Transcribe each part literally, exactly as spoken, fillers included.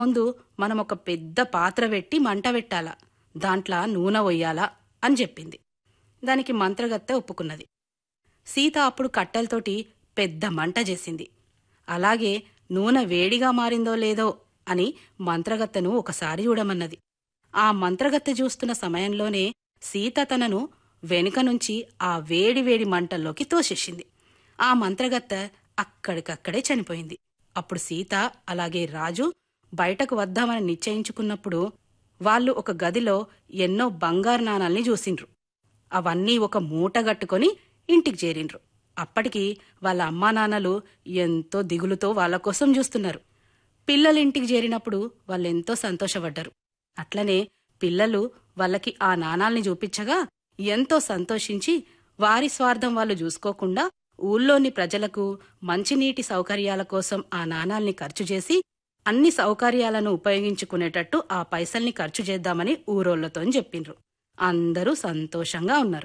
ముందు మనం ఒక పెద్ద పాత్ర పెట్టి మంట పెట్టాలా, దాంట్లో నూనె వొయ్యాలా అని చెప్పింది. దానికి మంత్రగత్తె ఒప్పుకున్నది. సీత అప్పుడు కట్టెలతోటి పెద్ద మంట చేసింది. అలాగే నూనె వేడిగా మారిందో లేదో అని మంత్రగత్తెను ఒకసారి చూడమన్నది. ఆ మంత్రగత్తె చూస్తున్న సమయంలోనే సీత తనను వెనుక నుంచి ఆ వేడి వేడి మంటల్లోకి తోసేసింది. ఆ మంత్రగత్తె అక్కడికక్కడే చనిపోయింది. అప్పుడు సీత అలాగే రాజు బయటకు వద్దామని నిశ్చయించుకున్నప్పుడు వాళ్ళు ఒక గదిలో ఎన్నో బంగారు నాణాల్ని చూసిండ్రు. అవన్నీ ఒక మూటగట్టుకొని ఇంటికి చేరిండ్రు. అప్పటికి వాళ్ళ అమ్మా నాన్నలు ఎంతో దిగులుతో వాళ్ళ కోసం చూస్తున్నారు. పిల్లలింటికి చేరినప్పుడు వాళ్ళెంతో సంతోషపడ్డారు. అట్లనే పిల్లలు వాళ్ళకి ఆ నాణాల్ని చూపించగా ఎంతో సంతోషించి వారి స్వార్థం వాళ్ళు చూసుకోకుండా ఊళ్ళోని ప్రజలకు మంచినీటి సౌకర్యాల కోసం ఆ నాణాల్ని ఖర్చు చేసి అన్ని సౌకర్యాలను ఉపయోగించుకునేటట్టు ఆ పైసల్ని ఖర్చు చేద్దామని ఊరోళ్లతో చెప్పిండ్రు. అందరూ సంతోషంగా ఉన్నారు.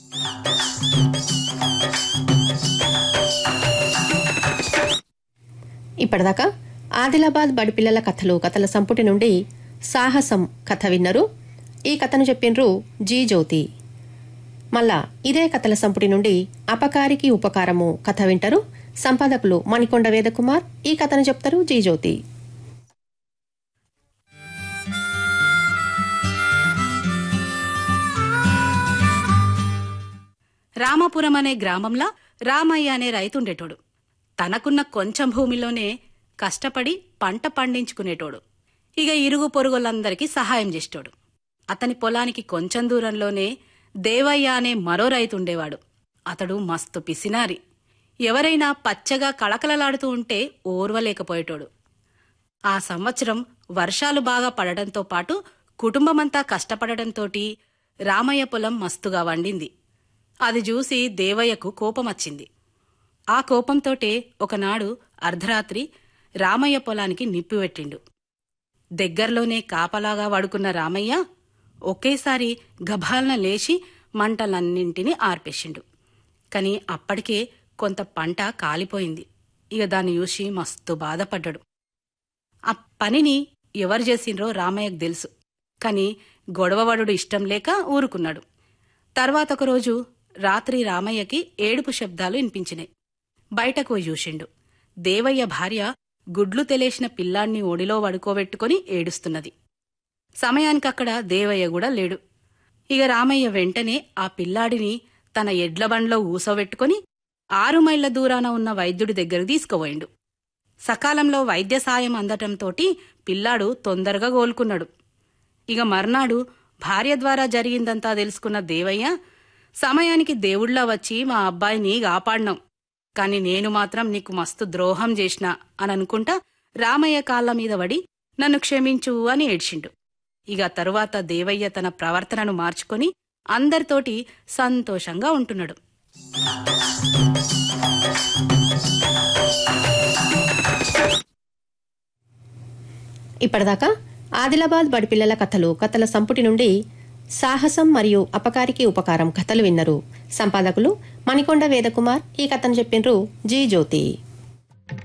ఇప్పటిదాకా ఆదిలాబాద్ బడిపిల్లల కథలు కథల సంపుటి నుండి సాహసం కథ విన్నరు. ఈ కథను చెప్పిండ్రు జీ జ్యోతి. మళ్ళా ఇదే కథల సంపుటి నుండి అపకారికి ఉపకారము కథ వింటారు. సంపాదకులు మణికొండ వేదకుమార్. ఈ కథను చెప్తారు జీ జ్యోతి. రామాపురం అనే గ్రామంలో రామయ్య అనే రైతుండేటోడు. తనకున్న కొంచెం భూమిలోనే కష్టపడి పంట పండించుకునేటోడు. ఇక ఇరుగు పొరుగులందరికీ సహాయం చేసేటోడు. అతని పొలానికి కొంచెం దూరంలోనే దేవయ్య అనే మరో రైతుండేవాడు. అతడు మస్తు పిసినారి. ఎవరైనా పచ్చగా కళకళలాడుతూ ఉంటే ఓర్వలేకపోయేటోడు. ఆ సంవత్సరం వర్షాలు బాగా పడడంతో పాటు కుటుంబమంతా కష్టపడటంతోటి రామయ్య పొలం మస్తుగా వండింది. అది చూసి దేవయ్యకు కోపమొచ్చింది. ఆ కోపంతోటే ఒకనాడు అర్ధరాత్రి రామయ్య పొలానికి నిప్పిపెట్టిండు. దగ్గర్లోనే కాపలాగా వడుకున్న రామయ్య ఒకేసారి గభాలన లేచి మంటలన్నింటినీ ఆర్పేసిండు. కాని అప్పటికే కొంత పంట కాలిపోయింది. ఇక దాన్ని చూసి మస్తు బాధపడ్డాడు. ఆ పనిని ఎవరు చేసిండ్రో రామయ్యకు తెలుసు. కాని గొడవవడుడు ఇష్టం లేక ఊరుకున్నాడు. తర్వాత ఒకరోజు రాత్రి రామయ్యకి ఏడుపు శబ్దాలు వినిపించినాయి. బయటకు చూసిండు. దేవయ్య భార్య గుడ్లు తెలేసిన పిల్లాన్ని ఒడిలో వడుకోబెట్టుకుని ఏడుస్తున్నది. సమయానికక్కడ దేవయ్య కూడా లేడు. ఇక రామయ్య వెంటనే ఆ పిల్లాడిని తన ఎడ్లబండ్లో ఊసోబెట్టుకుని ఆరు మైళ్ల దూరాన ఉన్న వైద్యుడి దగ్గరకు తీసుకుపోయిండు. సకాలంలో వైద్య సాయం అందటంతోటి పిల్లాడు తొందరగా కోలుకున్నాడు. ఇక మర్నాడు భార్య ద్వారా జరిగిందంతా తెలుసుకున్న దేవయ్య, సమయానికి దేవుళ్లా వచ్చి మా అబ్బాయిని కాపాడినాం, కాని నేను మాత్రం నీకు మస్తు ద్రోహం చేసినా అని అనుకుంటా రామయ్య కాళ్ల మీద పడి నన్ను క్షమించు అని ఏడ్చిండు. ఇక తరువాత దేవయ్య తన ప్రవర్తనను మార్చుకొని అందరితోటి సంతోషంగా ఉంటున్నాడు. ఇప్పటిదాకా ఆదిలాబాద్ బడిపిల్లల కథలు కథల సంపుటి నుండి సాహసం మరియు అపకారికి ఉపకారం కథలు విన్నరు. సంపాదకులు మణికొండ వేదకుమార్. ఈ కథను చెప్పిండ్రు జీ జ్యోతి.